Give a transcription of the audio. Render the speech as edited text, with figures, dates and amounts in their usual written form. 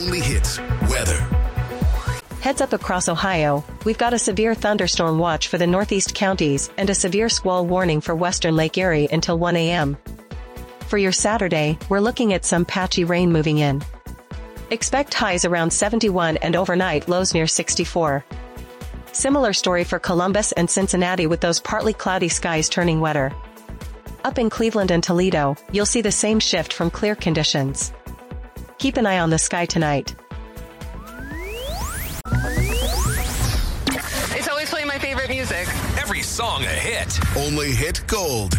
only hits weather. Heads up across Ohio, we've got a severe thunderstorm watch for the northeast counties and a severe squall warning for western Lake Erie until 1 a.m. For your Saturday, we're looking at some patchy rain moving in. Expect highs around 71 and overnight lows near 64. Similar story for Columbus and Cincinnati with those partly cloudy skies turning wetter. Up in Cleveland and Toledo, you'll see the same shift from clear conditions. Keep an eye on the sky tonight. It's always playing my favorite music. Every song a hit. Only hit gold.